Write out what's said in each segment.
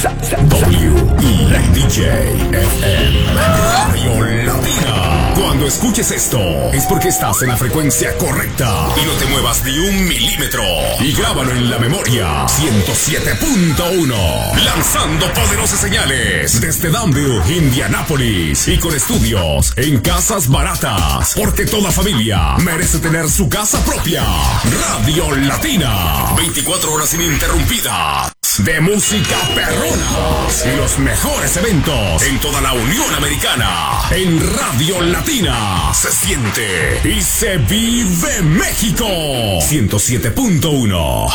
WIDJ-FM Radio Latina. Cuando escuches esto, es porque estás en la frecuencia correcta y no te muevas ni un milímetro. Y grábalo en la memoria. 107.1. Lanzando poderosas señales desde Danville, Indianápolis, y con estudios en casas baratas, porque toda familia merece tener su casa propia. Radio Latina. 24 horas ininterrumpidas de música perrona y los mejores eventos en toda la Unión Americana. En Radio Latina se siente y se vive México. 107.1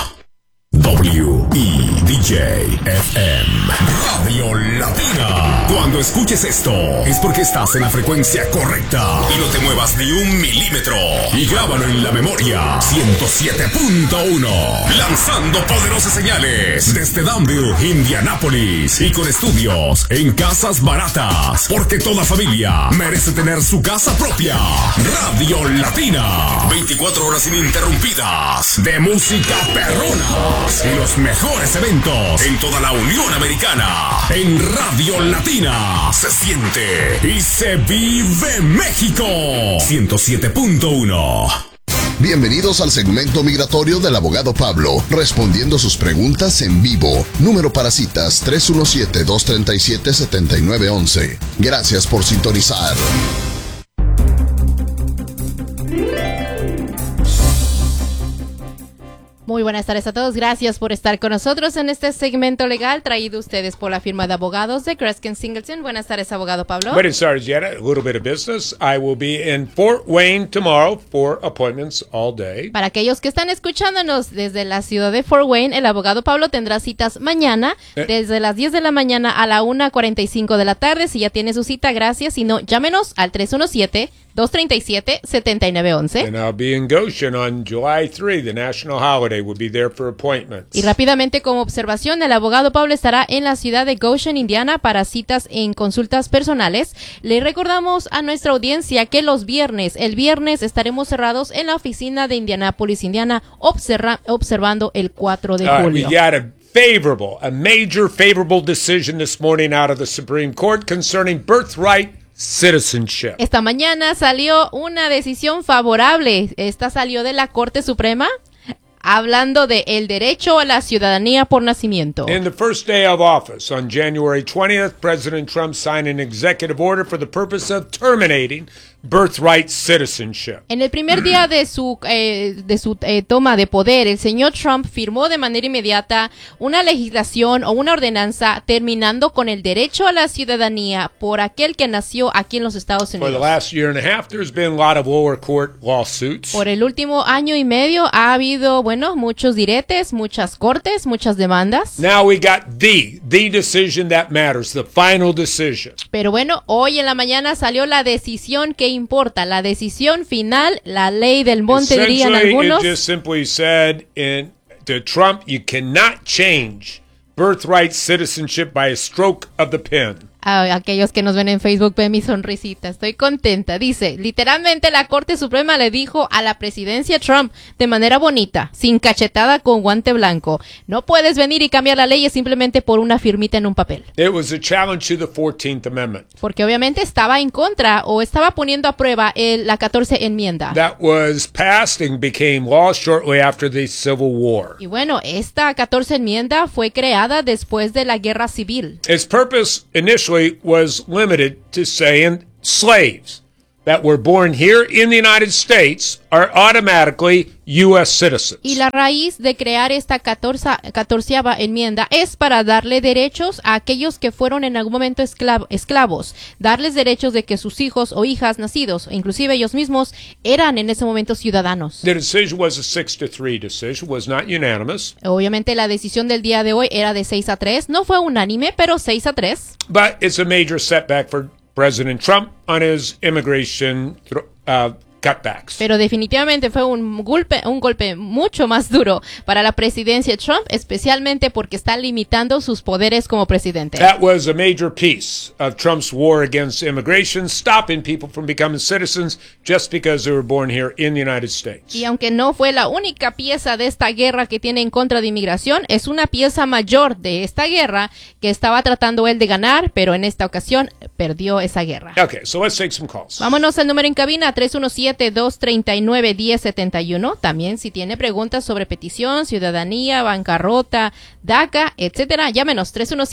WIDJ-FM Radio Latina. Cuando escuches esto, es porque estás en la frecuencia correcta y no te muevas ni un milímetro. Y grábalo en la memoria. 107.1. Lanzando poderosas señales desde Danville, Indianápolis, y con estudios en casas baratas, porque toda familia merece tener su casa propia. Radio Latina. 24 horas ininterrumpidas de música perrona y los mejores eventos en toda la Unión Americana. En Radio Latina se siente y se vive México. 107.1. Bienvenidos al segmento migratorio del abogado Pablo, respondiendo sus preguntas en vivo. Número para citas 317-237-7911. Gracias por sintonizar. Muy buenas tardes a todos. Gracias por estar con nosotros en este segmento legal traído a ustedes por la firma de abogados de Kreskin Singleton. Buenas tardes, abogado Pablo. Buenas tardes, Jetta. A little bit of business. I will be in Fort Wayne tomorrow for appointments all day. Para aquellos que están escuchándonos desde la ciudad de Fort Wayne, el abogado Pablo tendrá citas mañana desde las 10 de la mañana a la 1:45 de la tarde. Si ya tiene su cita, gracias. Si no, llámenos al 317-237-7911. And I'll be in Goshen on July 3, the national holiday. We'll be there for appointments. Y rápidamente, como observación, el abogado Pablo estará en la ciudad de Goshen, Indiana, para citas en consultas personales. Le recordamos a nuestra audiencia que el viernes estaremos cerrados en la oficina de Indianápolis, Indiana, observando el 4 de julio. We got a major favorable decision this morning out of the Supreme Court concerning birthright citizenship. Esta mañana salió una decisión favorable. Esta salió de la Corte Suprema, hablando de el derecho a la ciudadanía por nacimiento. In the first day of office, on January 20th, President Trump signed an executive order for the purpose of terminating birthright citizenship. En el primer día de su toma de poder, el señor Trump firmó de manera inmediata una legislación o una ordenanza terminando con el derecho a la ciudadanía por aquel que nació aquí en los Estados Unidos. For the last year and a half, there's been a lot of lower court lawsuits. Por el último año y medio ha habido, muchos diretes, muchas cortes, muchas demandas. Now we got the decision that matters, the final decision. Pero hoy en la mañana salió la decisión que importa, la decisión final, la ley del monte, dirían algunos. It just simply said to Trump, you cannot change birthright citizenship by a stroke of the pen. Aquellos que nos ven en Facebook ven mi sonrisita, estoy contenta. Dice, literalmente la Corte Suprema le dijo a la presidencia Trump de manera bonita, sin cachetada con guante blanco, no puedes venir y cambiar la ley simplemente por una firmita en un papel. It was a challenge to the 14th Amendment. Porque obviamente estaba en contra o estaba poniendo a prueba la 14 enmienda. That was passed and became law shortly after the Civil War. Y esta 14 enmienda fue creada después de la Guerra Civil. Its purpose initially was limited to saying slaves that were born here in the United States are automatically U.S. citizens. Y la raíz de crear esta 14ª enmienda es para darle derechos a aquellos que fueron en algún momento esclavos, darles derechos de que sus hijos o hijas nacidos, inclusive ellos mismos, eran en ese momento ciudadanos. The decision was a 6-3 decision, was not unanimous. Obviamente la decisión del día de hoy era de 6-3, no fue unánime, pero 6-3. But it's a major setback for President Trump on his immigration cutbacks. Pero definitivamente fue un golpe mucho más duro para la presidencia de Trump, especialmente porque está limitando sus poderes como presidente. That was a major piece of Trump's war against immigration, stopping people from becoming citizens just because they were born here in the United States. Y aunque no fue la única pieza de esta guerra que tiene en contra de inmigración, es una pieza mayor de esta guerra que estaba tratando él de ganar, pero en esta ocasión perdió esa guerra. Okay, so let's take some calls. Vámonos al número en cabina, 317-239-1071. También si tiene preguntas sobre petición, ciudadanía, bancarrota, DACA, etcétera, llámenos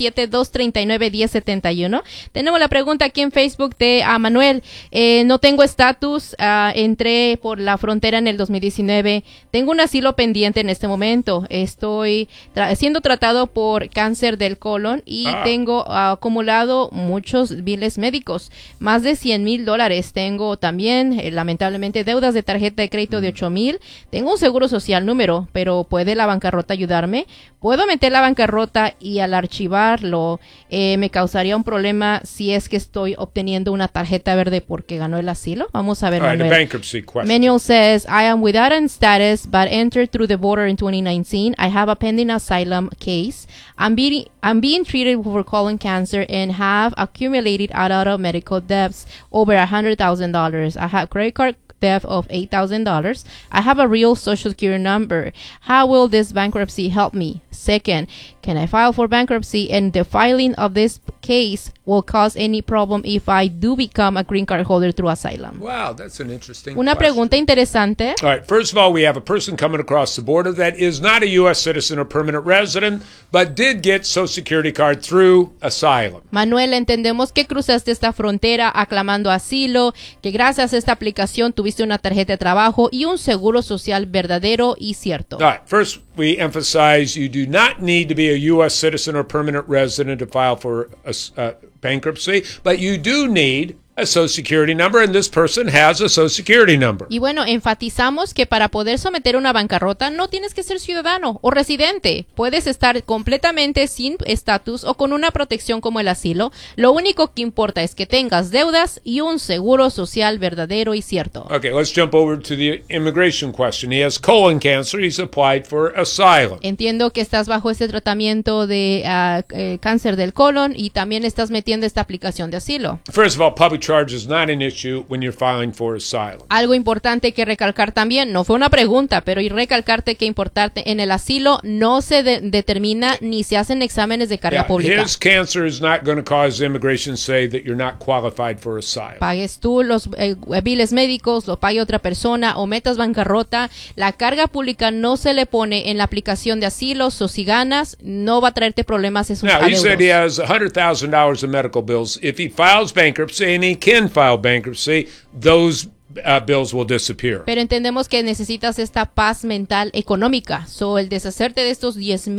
317-239-1071. Tenemos la pregunta aquí en Facebook de Manuel. No tengo estatus, entré por la frontera en el 2019. Tengo un asilo pendiente en este momento. Estoy siendo tratado por cáncer del colon y tengo acumulado muchos biles médicos, más de $100,000. Tengo también, lamentablemente, deudas de tarjeta de crédito de $8,000. Tengo un seguro social número, pero ¿puede la bancarrota ayudarme? ¿Puedo meter la bancarrota y al archivarlo me causaría un problema si es que estoy obteniendo una tarjeta verde porque ganó el asilo? Vamos a ver, All right, Manuel. the bankruptcy question. Manuel says, I am without an status but entered through the border in 2019. I have a pending asylum case. I'm being treated for colon cancer and have accumulated a lot of medical debts over $100,000. I have credit card debt of $8,000. I have a real social security number. How will this bankruptcy help me? Second, can I file for bankruptcy and the filing of this case will cause any problem if I do become a green card holder through asylum? Wow, that's an interesting Una question. pregunta interesante. All right, first of all, we have a person coming across the border that is not a U.S. citizen or permanent resident, but did get Social Security card through asylum. Manuel, entendemos que cruzaste esta frontera aclamando asilo, que gracias a esta aplicación tuviste una tarjeta de trabajo y un seguro social verdadero y cierto. All right, first, we emphasize you do not need to be a U.S. citizen or permanent resident to file for a bankruptcy, but you do need a Social Security number, and this person has a Social Security number. Y bueno, enfatizamos que para poder someter una bancarrota no tienes que ser ciudadano o residente. Puedes estar completamente sin estatus o con una protección como el asilo. Lo único que importa es que tengas deudas y un seguro social verdadero y cierto. Okay, let's jump over to the immigration question. He has colon cancer. He's applied for asylum. Entiendo que estás bajo este tratamiento de cáncer del colon y también estás metiendo esta aplicación de asilo. First of all, public charge is not an issue when you're filing for asylum. Algo importante que recalcar también, no fue una pregunta, pero y recalcarte que importarte en el asilo no se determina ni se hacen exámenes de carga pública. His cancer is not going to cause immigration to say that you're not qualified for asylum. Pagues tú los biles médicos, lo pague otra persona o metas bancarrota, la carga pública no se le pone en la aplicación de asilo, o si ganas, no va a traerte problemas esos Now, he said he adeudos. has $100,000 in medical bills. If he files bankruptcy, and he can file bankruptcy, those bills will disappear. Pero entendemos que necesitas esta paz mental económica. El deshacerte de estos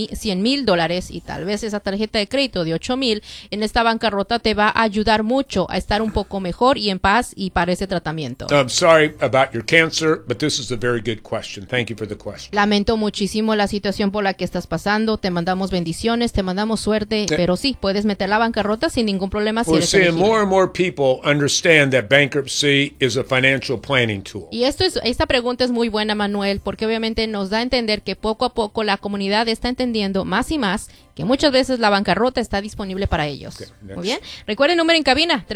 $100,000 y tal vez esa tarjeta de crédito de $8,000 en esta bancarrota te va a ayudar mucho a estar un poco mejor y en paz y para ese tratamiento. I'm sorry about your cancer, but this is a very good question. Thank you for the question. Lamento muchísimo la situación por la que estás pasando. Te mandamos bendiciones, te mandamos suerte, pero sí, puedes meter la bancarrota sin ningún problema si We're eres seeing elegible. more and more people understand that bankruptcy is a financial planning tool. Y esta pregunta es muy buena, Manuel, porque obviamente nos da a entender que poco a poco la comunidad está entendiendo más y más que muchas veces la bancarrota está disponible para ellos. Okay, next. Muy bien. Recuerden el número en cabina,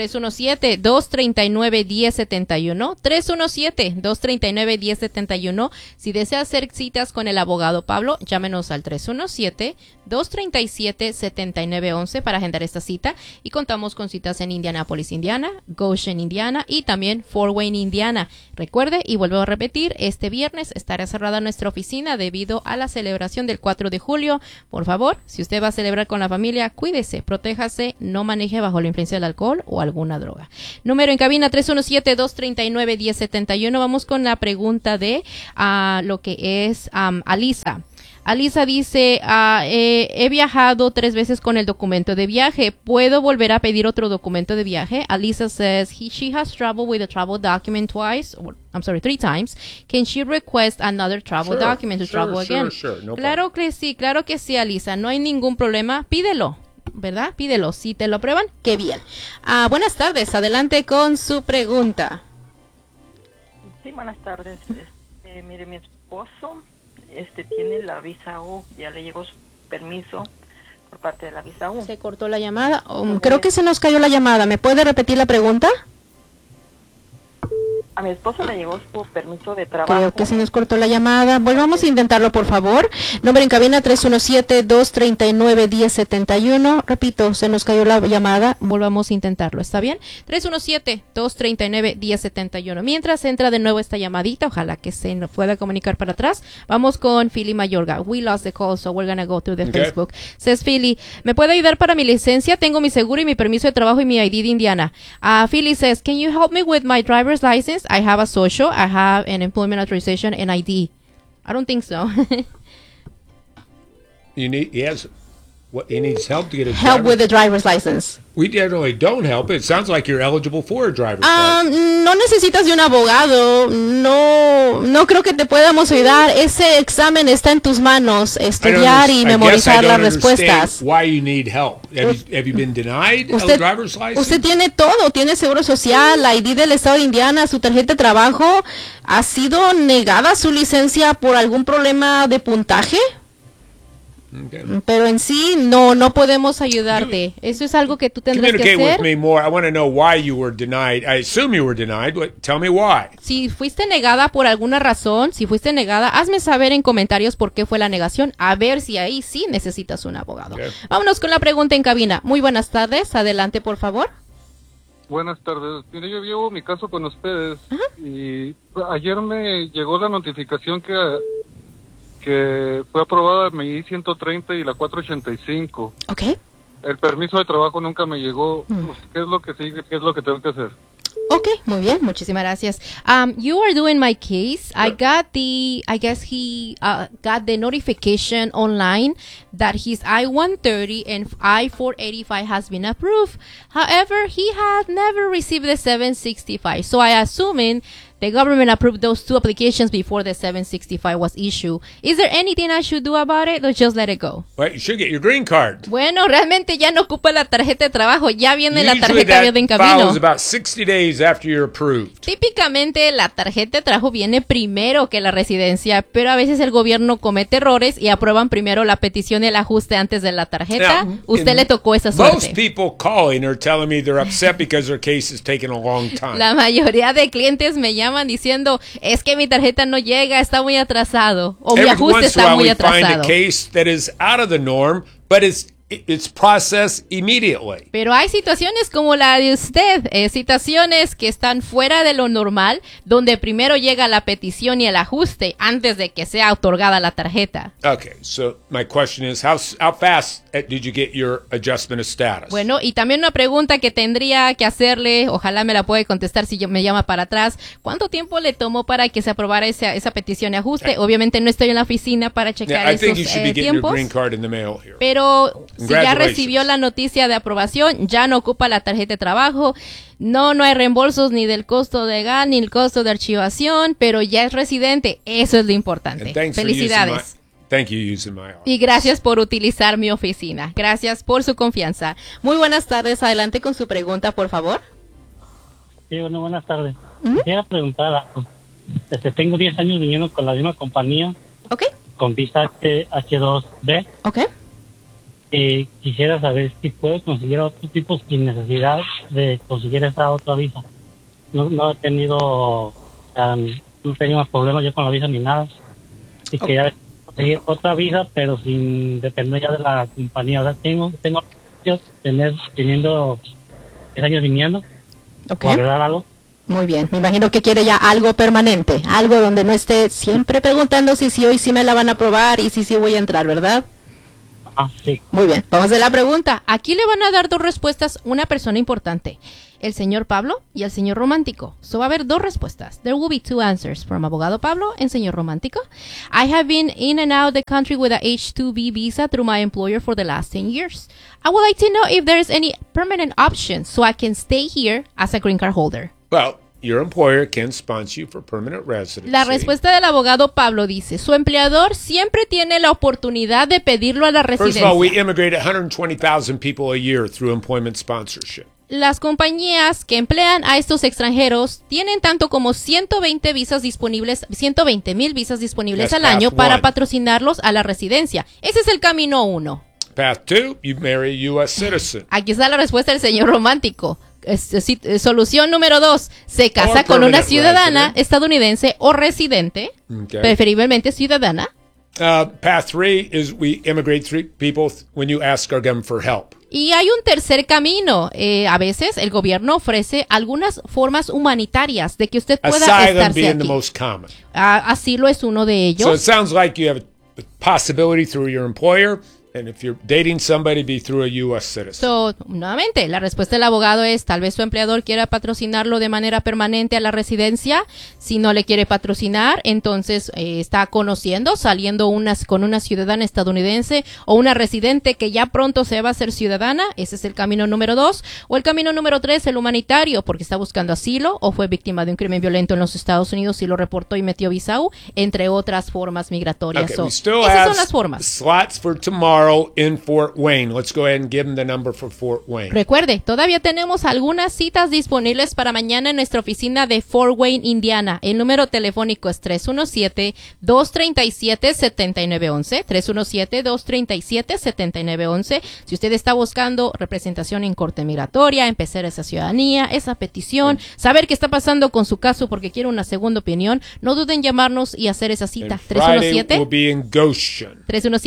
317-239-1071. 317-239-1071. Si desea hacer citas con el abogado Pablo, llámenos al 317-237-7911 para agendar esta cita. Y contamos con citas en Indianapolis, Indiana, Goshen, Indiana y también Fort Wayne, Indiana. Recuerde, y vuelvo a repetir, este viernes estará cerrada nuestra oficina debido a la celebración del 4 de julio. Por favor, si usted va a celebrar con la familia, cuídese, protéjase, no maneje bajo la influencia del alcohol o alguna droga. Número en cabina 317-239-1071. Vamos con la pregunta de lo que es Alisa. Alisa dice, he viajado 3 veces con el documento de viaje. ¿Puedo volver a pedir otro documento de viaje? Alisa says she has traveled with a travel document 3 times. Can she request another travel document to travel again? Sure. No Claro que sí, Alisa. No hay ningún problema. Pídelo, ¿verdad? Pídelo. Si te lo aprueban, qué bien. Buenas tardes. Adelante con su pregunta. Sí, buenas tardes. Mire, mi esposo tiene la visa U, ya le llegó su permiso por parte de la visa U. Se cortó la llamada. Creo que se nos cayó la llamada. ¿Me puede repetir la pregunta? A mi esposo le llegó su permiso de trabajo. Creo que se nos cortó la llamada. Volvamos a intentarlo, por favor. Número en cabina 317-239-1071. Repito, se nos cayó la llamada. Volvamos a intentarlo, ¿está bien? 317-239-1071. Mientras entra de nuevo esta llamadita, ojalá que se nos pueda comunicar para atrás. Vamos con Philly Mayorga. We lost the call, so we're gonna go through the Facebook. Says Philly, ¿me puede ayudar para mi licencia? Tengo mi seguro y mi permiso de trabajo y mi ID de Indiana. Philly says, can you help me with my driver's license? I have a social, I have an employment authorization, and ID. I don't think so. He needs help to get a Help with the driver's license. We generally don't help. It sounds like you're eligible for a driver's license. No necesitas de un abogado. No creo que te podamos ayudar. Ese examen está en tus manos. Estudiar y memorizar las respuestas. Why you need help? Have you been denied a driver's license? Usted tiene todo. Tiene seguro social, la ID del estado de Indiana, su tarjeta de trabajo. ¿Ha sido negada su licencia por algún problema de puntaje? Okay. Pero en sí no podemos ayudarte. Eso es algo que tú tendrás que hacer. Communicate with me more. I want to know why you were denied. I assume you were denied. Tell me why. Si fuiste negada por alguna razón, hazme saber en comentarios por qué fue la negación, a ver si ahí sí necesitas un abogado. Okay. Vámonos con la pregunta en cabina. Muy buenas tardes, adelante por favor. Buenas tardes. Mire, yo llevo mi caso con ustedes. Y ayer me llegó la notificación que fue aprobada mi I-130 y la 485. Ok. El permiso de trabajo nunca me llegó. ¿Qué es lo que sigue? ¿Qué es lo que tengo que hacer? Okay, muy bien, muchísimas gracias. You are doing my case. I guess he got the notification online that his I-130 and I-485 has been approved. However, he had never received the 765. So I assuming the government approved those two applications before the 765 was issued. Is there anything I should do about it or just let it go? Well, you should get your green card. Bueno, realmente ya no ocupa la tarjeta de trabajo, ya viene la tarjeta verde en camino. Follows about 60 days after you're approved. Típicamente la tarjeta de trabajo viene primero que la residencia, pero a veces el gobierno comete errores y aprueban primero la petición y el ajuste antes de la tarjeta. Now, usted le tocó esa suerte. Most people calling are telling me they're upset because their case is taking a long time. La mayoría de clientes me llaman diciendo, es que mi tarjeta no llega, está muy atrasado, o mi ajuste está muy atrasado. Every once in a while we find a case that is out of the norm, but it's processed immediately. Pero hay situaciones como la de usted, situaciones que están fuera de lo normal, donde primero llega la petición y el ajuste antes de que sea otorgada la tarjeta. Okay, so my question is, how fast did you get your adjustment of status? Bueno, y también una pregunta que tendría que hacerle, ojalá me la puede contestar si me llama para atrás, ¿cuánto tiempo le tomó para que se aprobara esa petición de ajuste? Obviamente no estoy en la oficina para checar esos tiempos, pero si ya recibió la noticia de aprobación, ya no ocupa la tarjeta de trabajo, no hay reembolsos ni del costo legal ni el costo de archivación, pero ya es residente, eso es lo importante. Felicidades. Y gracias por utilizar mi oficina. Gracias por su confianza. Muy buenas tardes. Adelante con su pregunta, por favor. Sí, bueno, buenas tardes. Quería preguntar, tengo 10 años viniendo con la misma compañía. Ok. Con visa H2B. Ok. Quisiera saber si puedo conseguir otro tipo sin necesidad de conseguir esa otra visa. No he tenido más problemas yo con la visa ni nada. Y quería conseguir otra visa, pero sin depender ya de la compañía. O sea, tengo teniendo 10 años viniendo. Ok. ¿Puedo agregar algo? Muy bien, me imagino que quiere ya algo permanente, algo donde no esté siempre preguntando si hoy sí me la van a aprobar y si voy a entrar, ¿verdad? Sí. Muy bien, vamos a la pregunta. Aquí le van a dar dos respuestas, una persona importante, el señor Pablo y el señor Romántico. So va a haber dos respuestas. There will be two answers from abogado Pablo and señor Romántico. I have been in and out the country with a H-2B visa through my employer for the last 10 years. I would like to know if there's any permanent option so I can stay here as a green card holder. Well, your employer can sponsor you for permanent residency. La respuesta del abogado Pablo dice, su empleador siempre tiene la oportunidad de pedirlo a la residencia. First of all, we immigrate 120,000 people a year through employment sponsorship. las compañías que emplean a estos extranjeros tienen tanto como 120 visas disponibles, 120,000 visas disponibles That's al año path para one. patrocinarlos a la residencia. Ese es el camino 1. Path 2, you marry a U.S. citizen. Aquí está la respuesta del señor romántico. Solución número 2, se casa Or con una permanent ciudadana resident. estadounidense o residente, Okay. preferiblemente ciudadana. Path 3 is we immigrate people when you ask our government for help. Y hay un tercer camino. A veces el gobierno ofrece algunas formas humanitarias de que usted pueda Asylum estarse being the aquí. most common. Asilo es uno de So it ellos. sounds like you have a possibility through your employer, and if you're dating somebody, be through a U.S. citizen. So, nuevamente, la respuesta del abogado es, tal vez su empleador quiera patrocinarlo de manera permanente a la residencia. Si no le quiere patrocinar, entonces está conociendo, saliendo con una ciudadana estadounidense o una residente que ya pronto se va a ser ciudadana. Ese es el camino número 2. O el camino número 3, el humanitario, porque está buscando asilo o fue víctima de un crimen violento en los Estados Unidos y lo reportó y metió visa U, entre otras formas migratorias. Okay, So, we still esas have son las formas. slots for tomorrow in Fort Wayne. Let's go ahead and give them the number for Fort Wayne. Recuerde, todavía tenemos algunas citas disponibles para mañana en nuestra oficina de Fort Wayne, Indiana. El número telefónico es 317-237-7911. 317-237-7911. Si usted está buscando representación en corte migratoria, empezar esa ciudadanía, esa petición, saber qué está pasando con su caso porque quiere una segunda opinión, no duden en llamarnos y hacer esa cita. And Friday will 317 be in Goshen.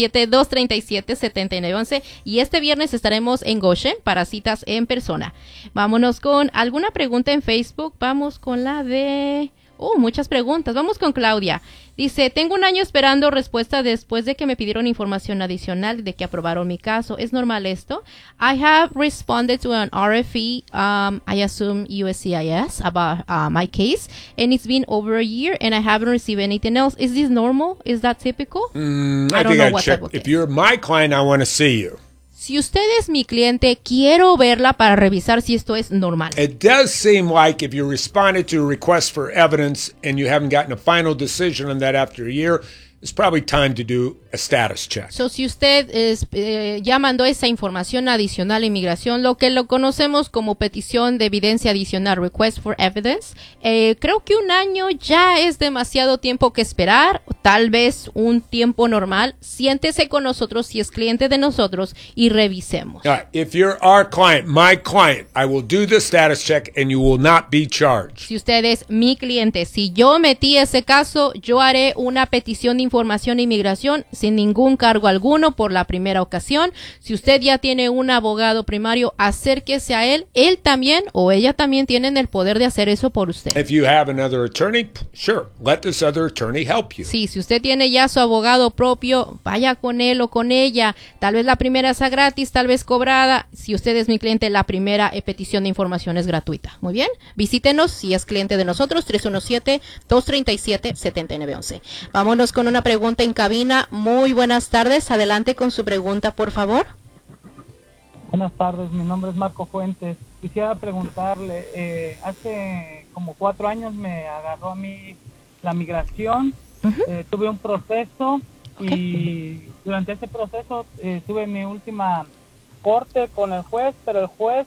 317-237-7911 y este viernes estaremos en Goshen para citas en persona. Vámonos con alguna pregunta en Facebook. Vamos con la de... muchas preguntas. Vamos con Claudia. Dice, tengo un año esperando respuesta después de que me pidieron información adicional de que aprobaron mi caso. ¿Es normal esto? I have responded to an RFE, I assume USCIS, about my case, and it's been over a year and I haven't received anything else. Is this normal? Is that typical? I don't think know I'd what check. type of If case. you're my client, I want to see you. Si usted es mi cliente, quiero verla para revisar si esto es normal. It does seem like if you responded to a request for evidence and you haven't gotten a final decision on that after a year, it's probably time to do a status check. So, si usted ya mandó esa información adicional a inmigración, lo que lo conocemos como petición de evidencia adicional, request for evidence, creo que un año ya es demasiado tiempo que esperar, tal vez un tiempo normal. Siéntese con nosotros si es cliente de nosotros y revisemos. All right. If you're our client, my client, I will do the status check and you will not be charged. Si usted es mi cliente, si yo metí ese caso, yo haré una petición de información de inmigración sin ningún cargo alguno por la primera ocasión. Si usted ya tiene un abogado primario, acérquese a él. Él también o ella también tienen el poder de hacer eso por usted. If you have another attorney, sure, let this other attorney help you. Sí, si usted tiene ya su abogado propio, vaya con él o con ella. Tal vez la primera sea gratis, tal vez cobrada. Si usted es mi cliente, la primera petición de información es gratuita. Muy bien, visítenos si es cliente de nosotros, 317-237-7911. Vámonos con una pregunta en cabina. Muy buenas tardes, adelante con su pregunta, por favor. Buenas tardes, mi nombre es Marco Fuentes. Quisiera preguntarle, hace como 4 años me agarró a mí la migración, tuve un proceso y durante ese proceso tuve mi última corte con el juez, pero el juez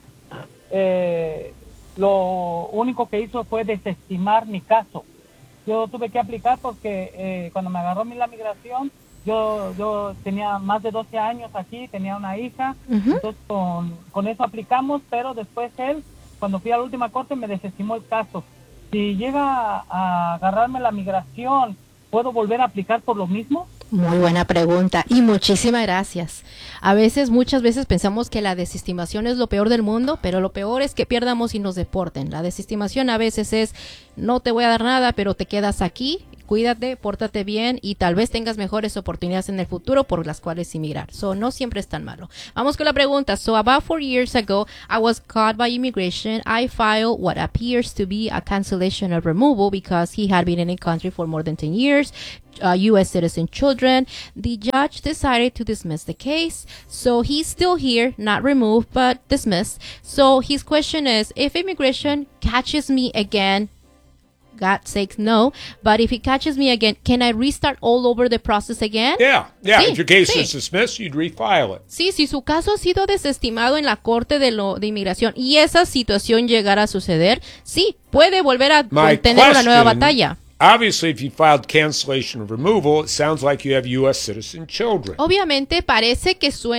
lo único que hizo fue desestimar mi caso. Yo tuve que aplicar porque cuando me agarró a mí la migración, yo tenía más de 12 años aquí, tenía una hija, entonces con eso aplicamos, pero después él, cuando fui a la última corte, me desestimó el caso. Si llega a agarrarme la migración, ¿puedo volver a aplicar por lo mismo? Muy buena pregunta y muchísimas gracias. Muchas veces pensamos que la desestimación es lo peor del mundo, pero lo peor es que pierdamos y nos deporten. La desestimación a veces es, no te voy a dar nada, pero te quedas aquí. Cuídate, pórtate bien y tal vez tengas mejores oportunidades en el futuro por las cuales emigrar. So, no siempre es tan malo. Vamos con la pregunta. So, about 4 years ago, I was caught by immigration. I filed what appears to be a cancellation of removal because he had been in the country for more than 10 years. U.S. citizen children. The judge decided to dismiss the case. So, he's still here, not removed, but dismissed. So, his question is, if immigration catches me again, God's sakes, no. But if he catches me again, can I restart all over the process again? Yeah. Sí, If your case sí. is dismissed, you'd refile it. Sí, si su caso ha sido desestimado en la Corte de Inmigración y esa situación llegara a suceder, sí, puede volver a My tener una nueva question, batalla. obviously, if you filed cancellation of removal, it sounds like you have U.S. citizen children. Obviamente parece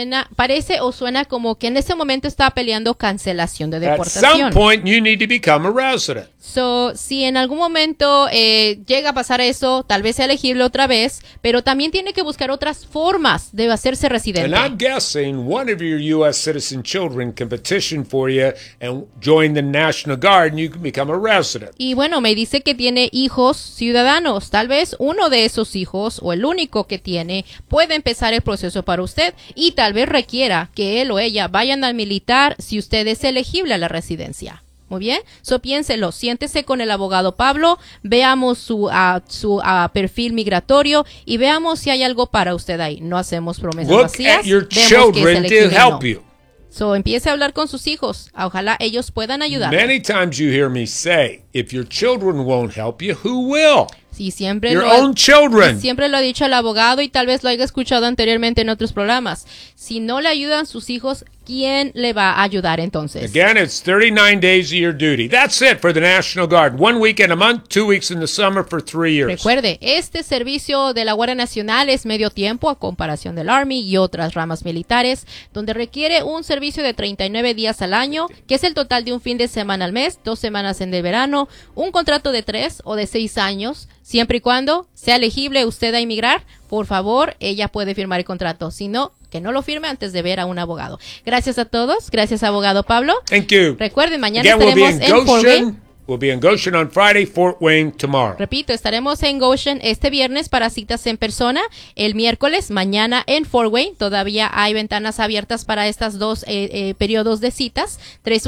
o suena como que en ese momento está peleando cancelación de At some deportación. point, you need to become a resident. So, si en algún momento llega a pasar eso, tal vez sea elegible otra vez, pero también tiene que buscar otras formas de hacerse residente. And I'm guessing one of your U.S. citizen children can petition for you and join the National Guard, and you can become a resident. Y bueno, me dice que tiene hijos ciudadanos. Tal vez uno de esos hijos, o el único que tiene, puede empezar el proceso para usted y tal vez requiera que él o ella vayan al militar si usted es elegible a la residencia. Muy bien, piénselo, siéntese con el abogado Pablo, veamos su perfil migratorio y veamos si hay algo para usted ahí. No hacemos promesas Look vacías, at your vemos que es children to elegible o help no. you. Empiece a hablar con sus hijos, ojalá ellos puedan ayudar. Many times you hear me say, if your children won't help you, who will? Sí, siempre Your own children. Siempre lo ha dicho el abogado y tal vez lo haya escuchado anteriormente en otros programas. Si no le ayudan sus hijos, ¿quién le va a ayudar entonces? Again, it's 39 days of your duty. That's it for the National Guard. 1 weekend a month, 2 weeks in the summer for 3 years. Recuerde, este servicio de la Guardia Nacional es medio tiempo a comparación del Army y otras ramas militares, donde requiere un servicio de 39 días al año, que es el total de un fin de semana al mes, 2 semanas en el verano, un contrato de 3 o de 6 años, siempre y cuando sea elegible usted a inmigrar. Por favor, ella puede firmar el contrato. Si no, que no lo firme antes de ver a un abogado. Gracias a todos. Gracias, abogado Pablo. Thank you. Recuerden, mañana Again, estaremos en Fort Wayne. We'll be in Goshen on Friday, Fort Wayne tomorrow. Repito, estaremos en Goshen este viernes para citas en persona. El miércoles, mañana en Fort Wayne. Todavía hay ventanas abiertas para estas dos periodos de citas.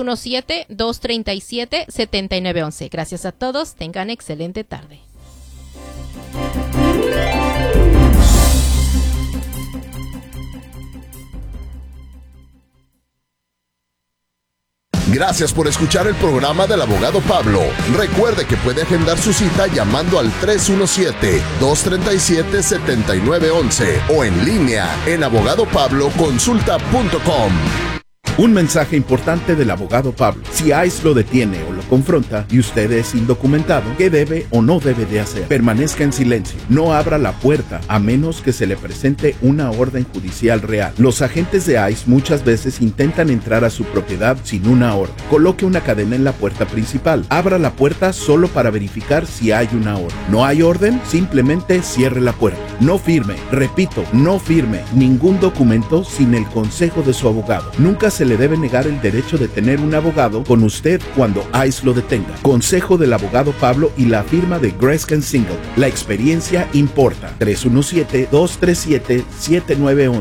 317-237-7911. Gracias a todos. Tengan excelente tarde. Gracias por escuchar el programa del abogado Pablo. Recuerde que puede agendar su cita llamando al 317-237-7911 o en línea en abogadopabloconsulta.com. Un mensaje importante del abogado Pablo. Si ICE lo detiene o lo confronta y usted es indocumentado, ¿qué debe o no debe de hacer? Permanezca en silencio. No abra la puerta a menos que se le presente una orden judicial real. Los agentes de ICE muchas veces intentan entrar a su propiedad sin una orden. Coloque una cadena en la puerta principal. Abra la puerta solo para verificar si hay una orden. ¿No hay orden? Simplemente cierre la puerta. No firme, repito, no firme ningún documento sin el consejo de su abogado. Nunca se le debe negar el derecho de tener un abogado con usted cuando ICE lo detenga. Consejo del abogado Pablo y la firma de Greskin Single. La experiencia importa. 317-237-7911.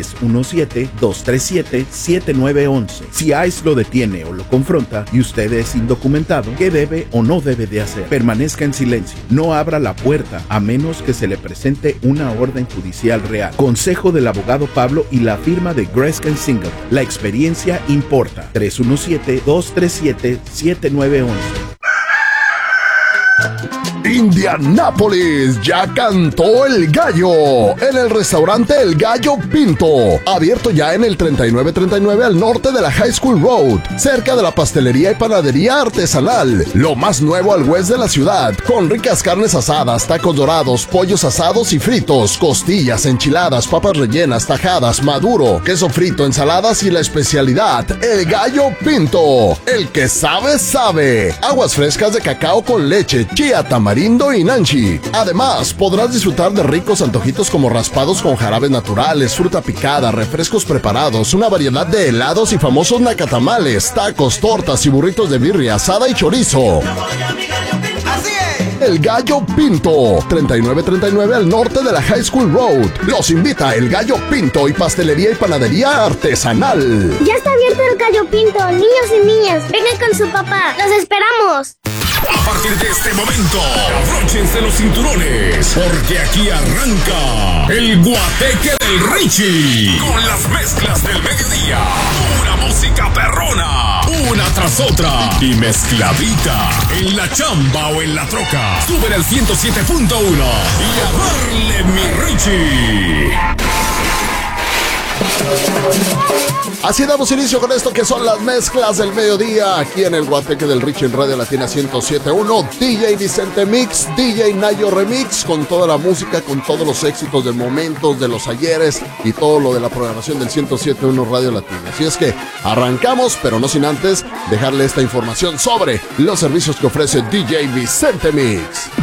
317-237-7911. Si ICE lo detiene o lo confronta y usted es indocumentado, ¿qué debe o no debe de hacer? Permanezca en silencio. No abra la puerta a menos que se le presente una orden judicial real. Consejo del abogado Pablo y la firma de Greskin Single. La experiencia importa. 317-237-7911. Indianápolis, ya cantó el gallo en el restaurante El Gallo Pinto, abierto ya en el 3939 al norte de la High School Road, cerca de la pastelería y panadería artesanal, lo más nuevo al west de la ciudad, con ricas carnes asadas, tacos dorados, pollos asados y fritos, costillas, enchiladas, papas rellenas, tajadas, maduro, queso frito, ensaladas y la especialidad, El Gallo Pinto, el que sabe, sabe, aguas frescas de cacao con leche, chía, tamarindo y nanchi. Además, podrás disfrutar de ricos antojitos como raspados con jarabes naturales, fruta picada, refrescos preparados, una variedad de helados y famosos nacatamales, tacos, tortas y burritos de birria, asada y chorizo. El Gallo Pinto, 3939 al norte de la High School Road. Los invita El Gallo Pinto y pastelería y panadería artesanal. Ya está abierto El Gallo Pinto, niños y niñas, vengan con su papá, los esperamos. A partir de este momento, abróchense los cinturones, porque aquí arranca el Guateque del Richie, con las mezclas del mediodía, pura música perrona, una tras otra, y mezcladita, en la chamba o en la troca. Suben al 107.1 y a darle, mi Richie. Así damos inicio con esto que son las mezclas del mediodía aquí en el Guateque del Richie en Radio Latina 107.1. DJ Vicente Mix, DJ Nayo Remix, con toda la música, con todos los éxitos de momentos, de los ayeres y todo lo de la programación del 107.1 Radio Latina. Así es que arrancamos, pero no sin antes dejarle esta información sobre los servicios que ofrece DJ Vicente Mix.